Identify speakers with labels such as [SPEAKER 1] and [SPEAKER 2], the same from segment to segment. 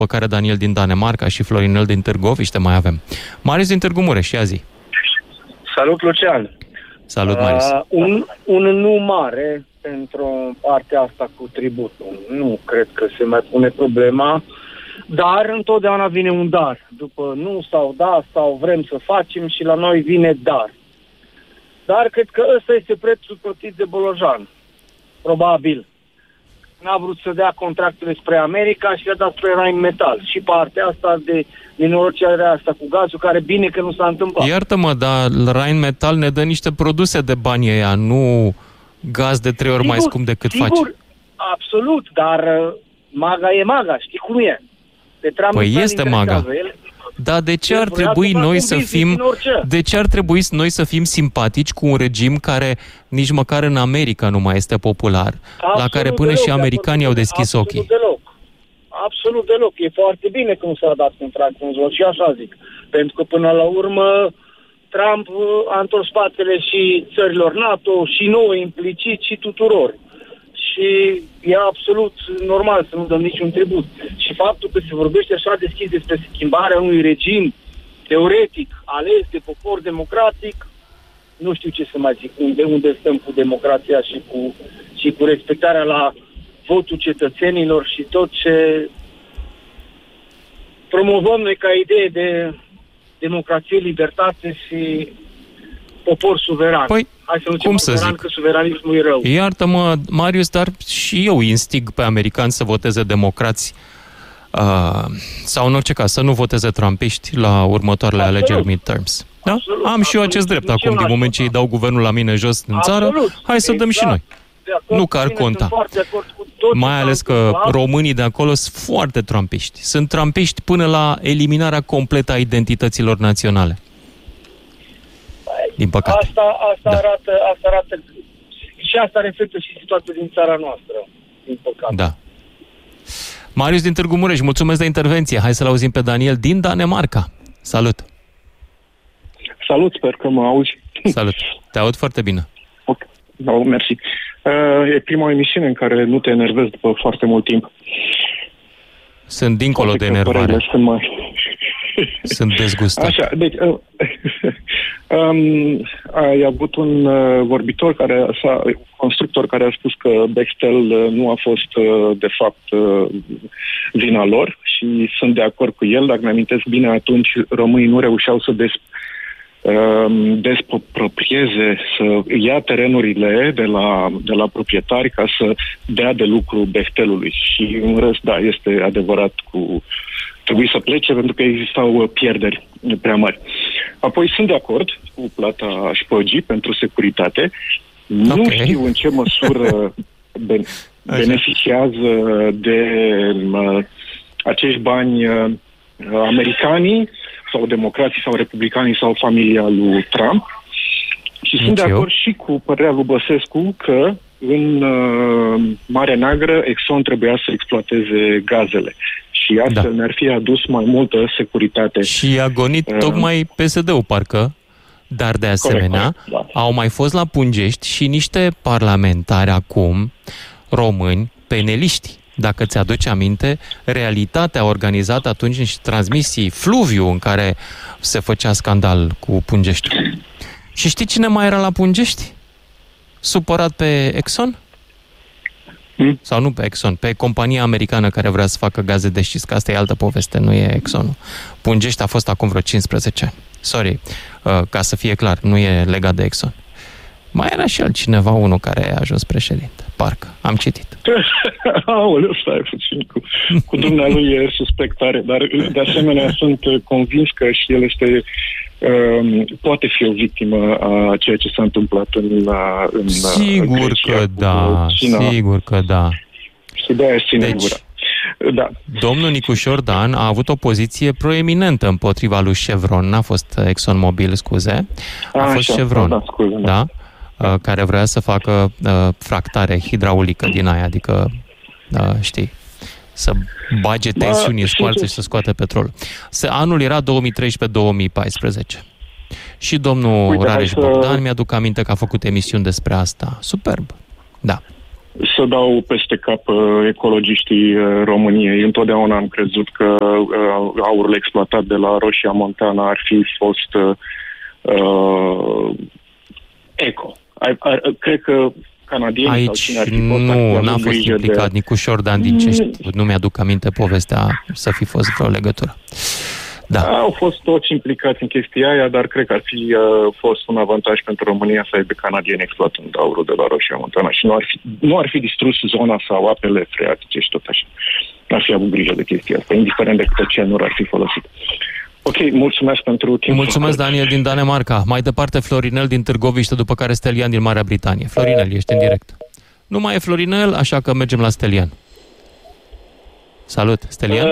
[SPEAKER 1] după care Daniel din Danemarca și Florinel din Târgoviște mai avem. Marius din Târgu Mureș, ia zi.
[SPEAKER 2] Salut, Lucian!
[SPEAKER 1] Salut, Marius!
[SPEAKER 2] Un nu mare pentru partea asta cu tributul. Nu cred că se mai pune problema, dar întotdeauna vine un dar. După nu sau da sau vrem să facem și la noi vine dar. Dar cred că ăsta este prețul plătit de Bolojan. Probabil. N-a vrut să dea contractele spre America și le-a dat spre Rheinmetall. Și partea asta de nenorocirea asta cu gazul, care bine că nu s-a întâmplat.
[SPEAKER 1] Iartă-mă, dar Rheinmetall ne dă niște produse de banii ăia, nu gaz de 3 ori mai scump decât faci.
[SPEAKER 2] Sigur, absolut, dar maga e maga, știi cum e?
[SPEAKER 1] Păi este maga. Dar de ce ar trebui noi să fim... De ce ar trebui noi să fim simpatici cu un regim care nici măcar în America nu mai este popular, la care până și americanii au deschis ochii?
[SPEAKER 2] Absolut deloc. E foarte bine că nu s-a dat contractul în jos și așa zic. Pentru că până la urmă Trump a întors spatele și țărilor NATO și nouă implicit și tuturor. Și e absolut normal să nu dăm niciun tribut. Și faptul că se vorbește așa deschis despre schimbarea unui regim teoretic ales de popor democratic, nu știu ce să mai zic, unde stăm cu democrația și cu respectarea la votul cetățenilor și tot ce promovăm noi ca idee de democrație, libertate și popor suveran.
[SPEAKER 1] Păi,
[SPEAKER 2] hai să nu
[SPEAKER 1] cum să zic?
[SPEAKER 2] Că suveranismul e rău.
[SPEAKER 1] Iartă-mă, Marius, dar și eu instig pe americani să voteze democrați sau în orice caz să nu voteze trumpiști la următoarele alegeri midterms. Da? Am și eu acest drept acum, din moment ce îi dau guvernul la mine jos în țară, hai să dăm și noi. Nu că ar conta. Mai ales că românii de acolo sunt foarte trumpiști. Sunt trumpiști până la eliminarea completă a identităților naționale. Din păcate.
[SPEAKER 2] Asta arată și asta reflectă și situația din țara noastră, din păcate.
[SPEAKER 1] Da. Marius din Târgu Mureș, mulțumesc de intervenție. Hai să-l auzim pe Daniel din Danemarca. Salut!
[SPEAKER 3] Salut, sper că mă auzi.
[SPEAKER 1] Salut, te aud foarte bine.
[SPEAKER 3] Ok, da, mersi. E prima emisiune în care nu te enervezi după foarte mult timp.
[SPEAKER 1] Sunt dincolo de enervare. Sunt dezgustat.
[SPEAKER 3] Așa, deci ai avut un vorbitor constructor care a spus că Bechtel nu a fost de fapt vina lor și sunt de acord cu el. Dacă mi-amintesc bine, atunci românii nu reușeau să desproprieze, să ia terenurile de la proprietari ca să dea de lucru Bechtelului. Și în rest, da, este adevărat trebuie să plece pentru că existau pierderi prea mari. Apoi sunt de acord cu plata șpăgii pentru securitate. Nu știu în ce măsură beneficiază de acești bani americanii sau democrații sau republicanii sau familia lui Trump. Și sunt de acord și cu părerea lui Băsescu că în Marea Neagră Exxon trebuia să exploateze gazele. Și astfel ne-ar fi adus mai multă securitate.
[SPEAKER 1] Și a gonit tocmai PSD-ul, parcă, dar de asemenea au mai fost la Pungești și niște parlamentari acum, români, peneliști. Dacă ți-aduci aminte, realitatea organizată atunci niște transmisii Fluviu în care se făcea scandal cu Pungești. Și știi cine mai era la Pungești? Supărat pe Exxon? Sau nu pe Exxon, pe compania americană care vrea să facă gaze de șist, că asta e altă poveste, nu e Exxonul. Pungești a fost acum vreo 15 ani. Sorry, ca să fie clar, nu e legat de Exxon. Mai era și altcineva, unul care a ajuns președinte. Parcă, am citit.
[SPEAKER 3] Aoleu, stai puțin, cu dumnealui e suspectare, dar de asemenea sunt convins că și el este poate fi o victimă a ceea ce s-a întâmplat în
[SPEAKER 1] sigur
[SPEAKER 3] Grecia,
[SPEAKER 1] că da, sigur că da.
[SPEAKER 3] Și de-aia ține gura. Da.
[SPEAKER 1] Domnul Nicușor Dan a avut o poziție proeminentă împotriva lui Chevron. N-a fost ExxonMobil, scuze. A fost așa, Chevron. Da? Care vrea să facă fractare hidraulică din aia, adică, știi, să bage tensiuni în scoarță și să scoate petrol. Anul era 2013-2014. Și domnul Rareș Bogdan mi-aduc aminte că a făcut emisiuni despre asta. Superb. Da.
[SPEAKER 3] să dau peste cap ecologiștii României. Întotdeauna am crezut că aurul exploatat de la Roșia Montana ar fi fost eco. Cred că canadienii
[SPEAKER 1] aici
[SPEAKER 3] sau cine ar fi fost...
[SPEAKER 1] n-a fost implicat Nicu Șordan din ce știu. Nu mi-aduc aminte povestea să fi fost vreo legătură. Da.
[SPEAKER 3] Au fost toți implicați în chestia aia, dar cred că ar fi fost un avantaj pentru România să aibă canadieni exploatând aurul de la Roșia Montana și nu ar fi distrus zona sau apele freatice și tot așa. N-ar fi avut grijă de chestia asta, indiferent de câte cenuri ar fi folosit. Ok, mulțumesc pentru timp.
[SPEAKER 1] Mulțumesc, Daniel din Danemarca. Mai departe, Florinel din Târgoviște, după care Stelian din Marea Britanie. Florinel, ești în direct. Nu mai e Florinel, așa că mergem la Stelian. Salut, Stelian.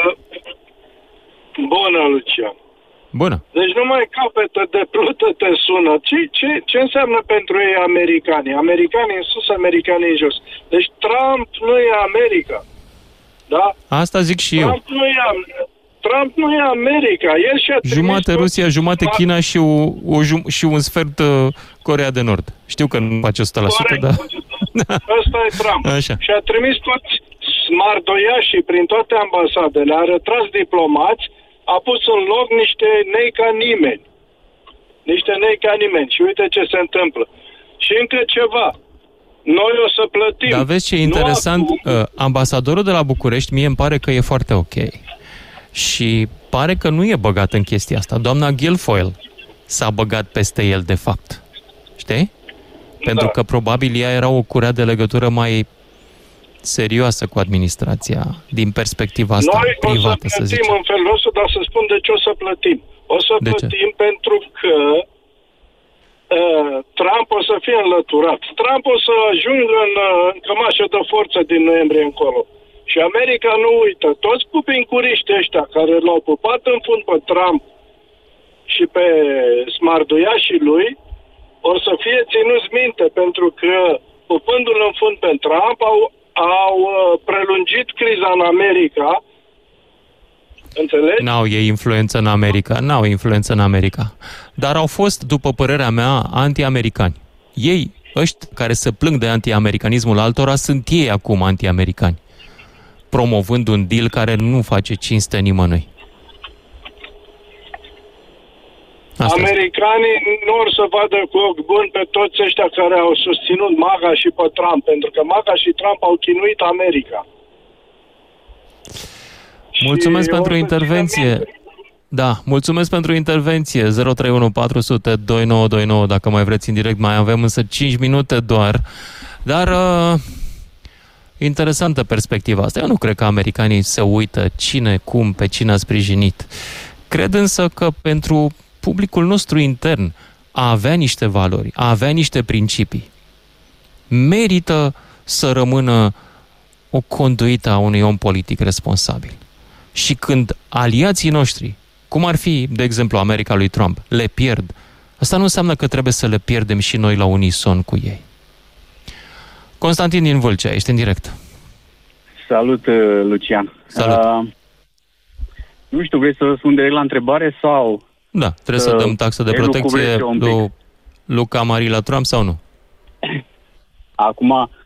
[SPEAKER 4] Bună, Lucian.
[SPEAKER 1] Bună.
[SPEAKER 4] Deci numai capete de plută te sună. Ce înseamnă pentru ei americanii? Americanii în sus, americanii în jos. Deci Trump nu e America. Da?
[SPEAKER 1] Asta zic și eu.
[SPEAKER 4] Trump nu e America. El și-a
[SPEAKER 1] jumate Rusia, jumate China și un sfert Coreea de Nord. Știu că nu face 100%, dar...
[SPEAKER 4] Ăsta e Trump.
[SPEAKER 1] Așa.
[SPEAKER 4] Și a trimis toți smardoiașii prin toate ambasadele, a retras diplomați, a pus în loc niște nei ca nimeni. Niște nei ca nimeni. Și uite ce se întâmplă. Și încă ceva. Noi o să plătim.
[SPEAKER 1] Dar vezi ce interesant? Ambasadorul de la București mie îmi pare că e foarte ok. Și pare că nu e băgat în chestia asta. Doamna Guilfoyle s-a băgat peste el, de fapt. Știi? Pentru că probabil ea era o curea de legătură mai serioasă cu administrația, din perspectiva asta privată, să zicem.
[SPEAKER 4] Noi o să plătim în felul ăsta, dar să spun de ce o să plătim. O să plătim pentru că Trump o să fie înlăturat. Trump o să ajungă în cămașă de forță din noiembrie încolo. Și America nu uită. Toți pupincuriștii ăștia care l-au pupat în fund pe Trump și pe smarduiașii lui o să fie ținuți minte, pentru că pupându-l în fund pe Trump au prelungit criza în America. Înțelegi?
[SPEAKER 1] N-au ei influență în America. Dar au fost, după părerea mea, anti-americani. Ei, ăștia care se plâng de anti-americanismul altora, sunt ei acum anti-americani, promovând un deal care nu face cinste nimănui.
[SPEAKER 4] Americanii nu or să vadă cu ochi buni pe toți ăștia care au susținut MAGA și pe Trump, pentru că MAGA și Trump au chinuit America.
[SPEAKER 1] Mulțumesc pentru intervenție. Da, mulțumesc pentru intervenție. 031 400 2929, dacă mai vreți în direct. Mai avem însă 5 minute doar. Dar interesantă perspectiva asta. Eu nu cred că americanii se uită cine, cum, pe cine a sprijinit. Cred însă că pentru publicul nostru intern a avea niște valori, a avea niște principii, merită să rămână o conduită a unui om politic responsabil. Și când aliații noștri, cum ar fi, de exemplu, America lui Trump, le pierd, asta nu înseamnă că trebuie să le pierdem și noi la unison cu ei. Constantin din Vâlcea, ești în direct.
[SPEAKER 5] Salut, Lucian.
[SPEAKER 1] Salut.
[SPEAKER 5] Nu știu, vrei să răspund direct la întrebare sau...
[SPEAKER 1] Da, trebuie să dăm taxă de protecție lui Luca Marila Trump sau nu?
[SPEAKER 5] Acum,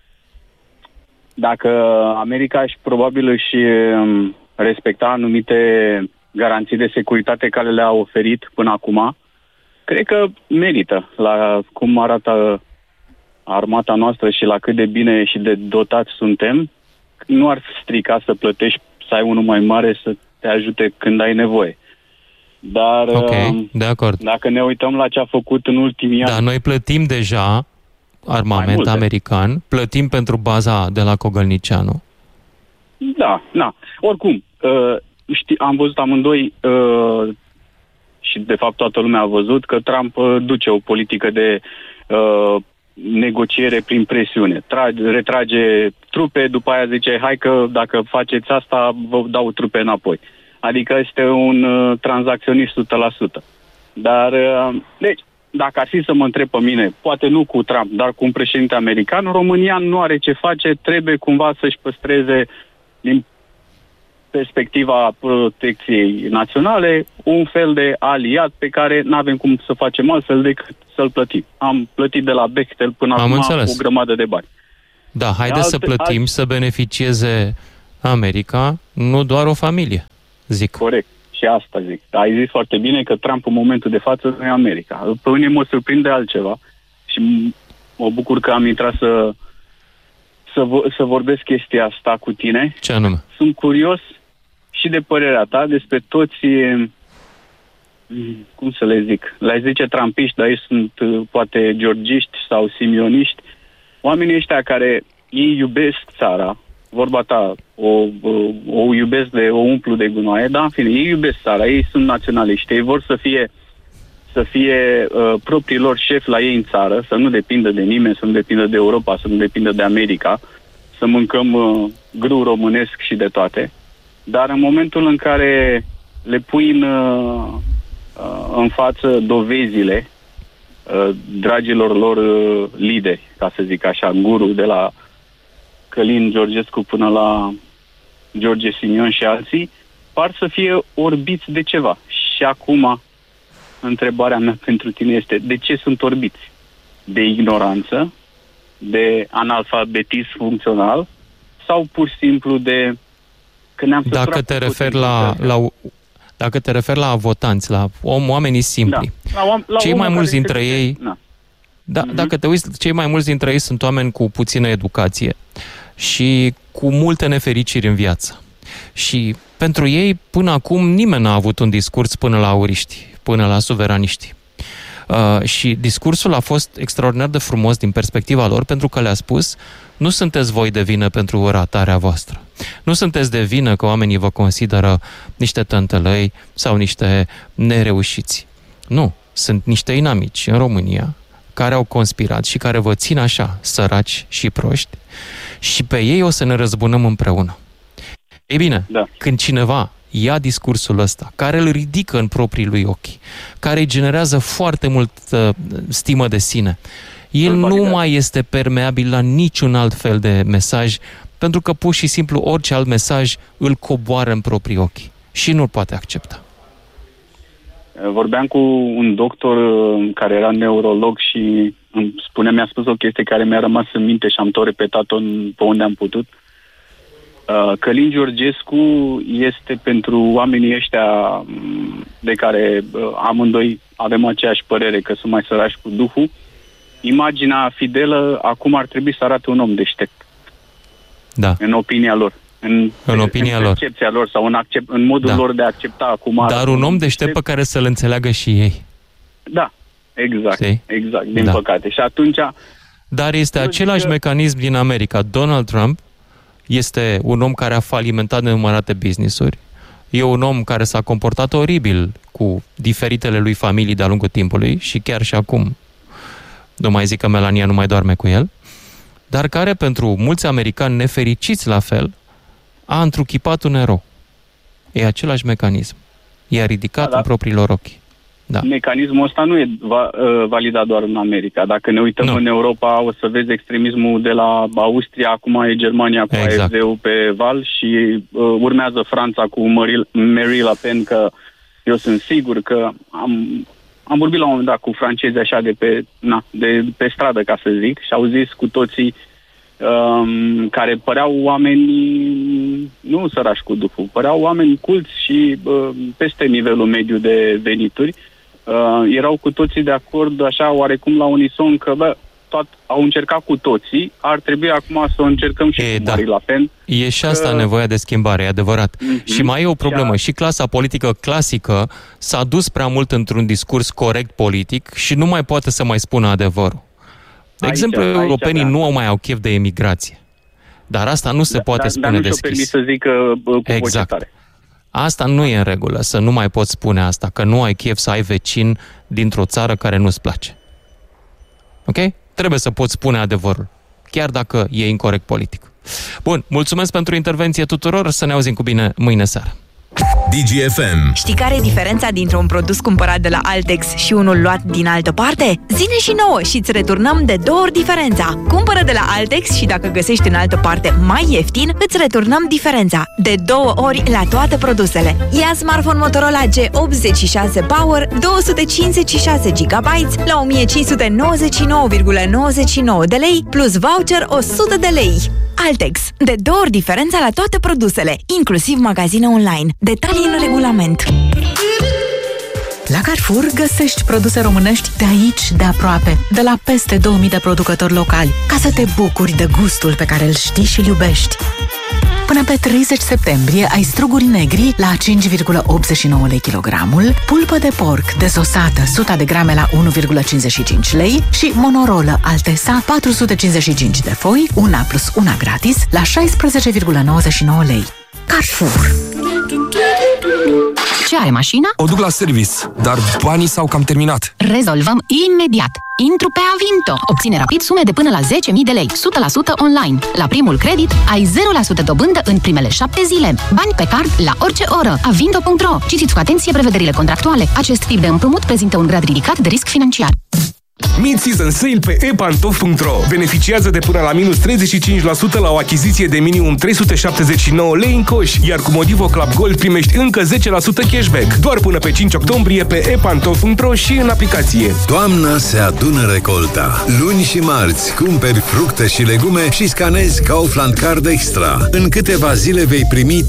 [SPEAKER 5] dacă America probabil își respecta anumite garanții de securitate care le-a oferit până acum, cred că merită. La cum arată armata noastră și la cât de bine și de dotați suntem, nu ar strica să plătești, să ai unul mai mare să te ajute când ai nevoie. Dar
[SPEAKER 1] de acord.
[SPEAKER 5] Dacă ne uităm la ce a făcut în ultimii ani...
[SPEAKER 1] Da, noi plătim deja armament american, plătim pentru baza de la Cogălnicianu.
[SPEAKER 5] Da. Oricum, am văzut amândoi și de fapt toată lumea a văzut că Trump duce o politică de negociere prin presiune. Retrage trupe, după aia zice, hai că dacă faceți asta, vă dau trupe înapoi. Adică este un tranzacționist 100%. Dar, deci, dacă ar fi să mă întreb pe mine, poate nu cu Trump, dar cu un președinte american, România nu are ce face, trebuie cumva să-și păstreze, din perspectiva protecției naționale, un fel de aliat pe care nu avem cum să facem altfel decât să-l plătim. Am plătit de la Bechtel până acum o grămadă de bani.
[SPEAKER 1] Da, haideți să plătim să beneficieze America, nu doar o familie, zic.
[SPEAKER 5] Corect. Și asta zic. Ai zis foarte bine că Trump în momentul de față nu e America. Pe mine mă surprinde altceva și mă bucur că am intrat să vorbesc chestia asta cu tine.
[SPEAKER 1] Ce anume?
[SPEAKER 5] Sunt curios și de părerea ta despre toți, cum să le zic, le zice trumpiști, dar ei sunt poate georgiști sau simioniști, oamenii ăștia care ei iubesc țara, vorba ta, o iubesc o umplu de gunoaie, dar în fine, ei iubesc țara, ei sunt naționaliști, ei vor să fie proprii lor șefi la ei în țară, să nu depindă de nimeni, să nu depindă de Europa, să nu depindă de America, să mâncăm grâu românesc și de toate. Dar în momentul în care le pui în față dovezile dragilor lor lideri, ca să zic așa, guru, de la Călin Georgescu până la George Simion și alții, par să fie orbiți de ceva. Și acum, întrebarea mea pentru tine este, de ce sunt orbiți? De ignoranță? De analfabetism funcțional? Sau pur și simplu de... Că ne-am
[SPEAKER 1] Dacă te referi la votanți, la oamenii simpli,
[SPEAKER 5] la
[SPEAKER 1] cei mai mulți dintre ei... Da, dacă te uiți, cei mai mulți dintre ei sunt oameni cu puțină educație și cu multe nefericiri în viață. Și pentru ei, până acum, nimeni n-a avut un discurs până la auriști, până la suveraniști. Și discursul a fost extraordinar de frumos din perspectiva lor, pentru că le-a spus: nu sunteți voi de vină pentru ratarea voastră. Nu sunteți de vină că oamenii vă consideră niște tântălăi sau niște nereușiți. Nu, sunt niște inamici în România care au conspirat și care vă țin așa, săraci și proști, și pe ei o să ne răzbunăm împreună. Ei bine, când cineva ia discursul ăsta, care îl ridică în proprii lui ochi, care îi generează foarte multă stimă de sine, el nu mai este permeabil la niciun alt fel de mesaj, pentru că pur și simplu orice alt mesaj îl coboară în proprii ochi și nu-l poate accepta.
[SPEAKER 5] Vorbeam cu un doctor care era neurolog și mi-a spus o chestie care mi-a rămas în minte și am tot repetat-o pe unde am putut. Călin Georgescu este pentru oamenii ăștia de care amândoi avem aceeași părere, că sunt mai sărași cu duhul. Imaginea fidelă acum ar trebui să arate un om deștept.
[SPEAKER 1] Da.
[SPEAKER 5] În opinia lor. În percepția lor sau în modul lor de a accepta acum.
[SPEAKER 1] Dar un om deștept pe care să-l înțeleagă și ei.
[SPEAKER 5] Da, exact. Exact, din păcate. Și atunci...
[SPEAKER 1] Dar este același mecanism din America. Donald Trump este un om care a falimentat nenumărate business-uri. E un om care s-a comportat oribil cu diferitele lui familii de-a lungul timpului și chiar și acum nu mai zic că Melania nu mai doarme cu el, dar care pentru mulți americani nefericiți la fel a întruchipat un erou. E același mecanism. I-a ridicat în propriilor ochi. Da.
[SPEAKER 5] Mecanismul ăsta nu e validat doar în America. Dacă ne uităm în Europa, o să vezi extremismul de la Austria, acum e Germania cu AfD-ul pe val și urmează Franța cu Marie Le Pen, că eu sunt sigur că am vorbit la un moment dat cu francezi așa de pe stradă, ca să zic, și au zis cu toții care păreau oameni nu sărași cu duhul, păreau oameni culți și peste nivelul mediu de venituri, erau cu toții de acord așa oarecum la unison că au încercat cu toții, ar trebui acum să o încercăm și cu Marie Le Pen.
[SPEAKER 1] E și asta nevoia de schimbare, e adevărat. Și mai e o problemă. Și clasa politică clasică s-a dus prea mult într-un discurs corect politic și nu mai poate să mai spună adevărul. De exemplu, europenii nu mai au chef de emigrație. Dar asta nu se poate spune deschis.
[SPEAKER 5] Dar nu și-o permis să zic cu voce tare.
[SPEAKER 1] Asta nu e în regulă, să nu mai poți spune asta, că nu ai chef să ai vecin dintr-o țară care nu-ți place. Ok? Trebuie să poți spune adevărul, chiar dacă e incorect politic. Bun, mulțumesc pentru intervenție tuturor, să ne auzim cu bine mâine seară.
[SPEAKER 6] Digi FM.
[SPEAKER 7] Știi care e diferența dintre un produs cumpărat de la Altex și unul luat din altă parte? Zine și nouă și îți returnăm de 2 ori diferența. Cumpără de la Altex și dacă găsești în altă parte mai ieftin, îți returnăm diferența. De 2 ori la toate produsele. Ia smartphone Motorola G86 Power 256 GB la 1599,99 de lei plus voucher 100 de lei. Altex. De 2 ori diferența la toate produsele, inclusiv magazine online. Detalii în regulament.
[SPEAKER 8] La Carrefour găsești produse românești de aici, de aproape, de la peste 2000 de producători locali, ca să te bucuri de gustul pe care îl știi și îl iubești. Până pe 30 septembrie ai struguri negri la 5,89 lei kilogramul, pulpă de porc dezosată 100 de grame la 1,55 lei și monorolă Altesa 455 de foi, una plus una gratis la 16,99 lei. Carrefour.
[SPEAKER 9] Ce are mașina?
[SPEAKER 10] O duc la service, dar banii s-au cam terminat.
[SPEAKER 9] Rezolvăm imediat. Intru pe Avinto. Obține rapid sume de până la 10.000 de lei, 100% online. La primul credit ai 0% dobândă în primele 7 zile. Bani pe card la orice oră. Avinto.ro. Citiți cu atenție prevederile contractuale. Acest tip de împrumut prezintă un grad ridicat de risc financiar.
[SPEAKER 11] Mid-season sale pe epantof.ro. Beneficiază de până la minus 35% la o achiziție de minimum 379 lei în coș, iar cu Modivo Club Gold primești încă 10% cashback. Doar până pe 5 octombrie pe epantof.ro și în aplicație.
[SPEAKER 6] Toamna se adună recolta. Luni și marți cumperi fructe și legume și scanezi Kaufland Card Extra. În câteva zile vei primi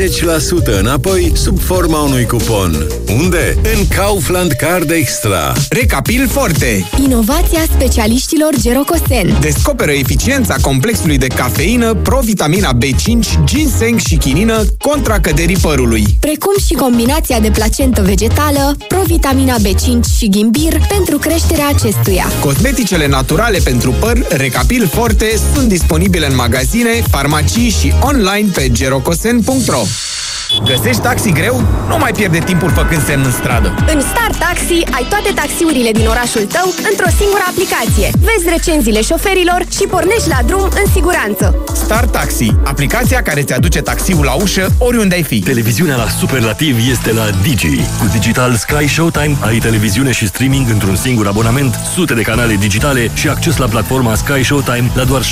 [SPEAKER 6] 30% înapoi sub forma unui cupon. Unde? În Kaufland Card Extra.
[SPEAKER 12] Recapil Forte.
[SPEAKER 13] Inovația specialiștilor Gerocosen.
[SPEAKER 12] Descoperă eficiența complexului de cafeină, provitamina B5, ginseng și chinină contra căderii părului.
[SPEAKER 13] Precum și combinația de placentă vegetală, provitamina B5 și ghimbir pentru creșterea acestuia.
[SPEAKER 12] Cosmeticele naturale pentru păr Recapil Forte sunt disponibile în magazine, farmacii și online pe gerocosen.ro. Găsești taxi greu? Nu mai pierde timpul făcând semn în stradă.
[SPEAKER 13] În Star Taxi ai toate taxiurile din orașul tău într-o singură aplicație. Vezi recenziile șoferilor și pornești la drum în siguranță.
[SPEAKER 12] Star Taxi, aplicația care ți aduce taxiul la ușă oriunde ai fi.
[SPEAKER 14] Televiziunea la superlativ este la Digi. Cu Digital Sky Showtime ai televiziune și streaming într-un singur abonament, sute de canale digitale și acces la platforma Sky Showtime la doar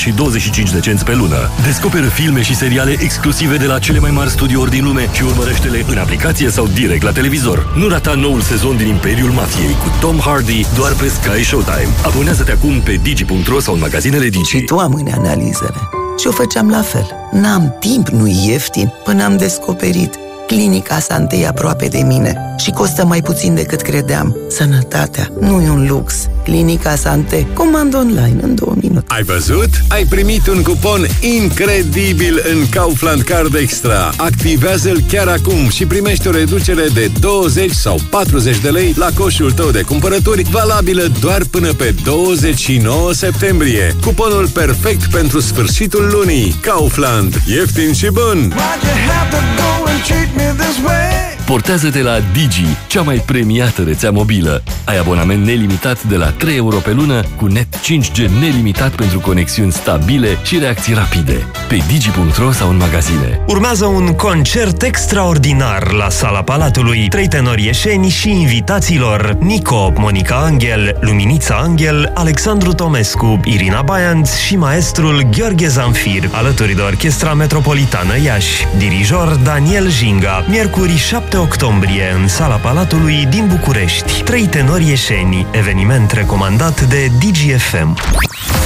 [SPEAKER 14] 6,25 € pe lună. Descoperă filme și seriale exclusive de la cele mai mari studiouri din lume și urmărește-le în aplicație sau direct la televizor. Nu rata noul sezon din Imperiul Mafiei cu Tom Hardy doar pe Sky Showtime. Abonează-te acum pe digi.ro sau în magazinele Digi.
[SPEAKER 15] Și tu amâne analizele. Și o făceam la fel. N-am timp, nu-i ieftin, până am descoperit. Clinica Sante e aproape de mine și costă mai puțin decât credeam. Sănătatea nu e un lux. Clinica Sante. Comand online în 2 minute.
[SPEAKER 6] Ai văzut? Ai primit un cupon incredibil în Kaufland Card Extra. Activează-l chiar acum și primești o reducere de 20 sau 40 de lei la coșul tău de cumpărături, valabilă doar până pe 29 septembrie. Cuponul perfect pentru sfârșitul lunii. Kaufland. Ieftin și bun!
[SPEAKER 14] Portează-te la Digi, cea mai premiată rețea mobilă. Ai abonament nelimitat de la 3 euro pe lună cu net 5G nelimitat pentru conexiuni stabile și reacții rapide. Pe digi.ro sau în magazine.
[SPEAKER 16] Urmează un concert extraordinar la Sala Palatului. 3 tenori ieșeni și invitaților: Nico, Monica Anghel, Luminița Anghel, Alexandru Tomescu, Irina Baianț și maestrul Gheorghe Zanfir, alături de Orchestra Metropolitană Iași. Dirijor Daniel Jinga. Miercuri 7 octombrie în Sala Palatului din București. 3 tenori ieșeni, eveniment recomandat de Digi FM.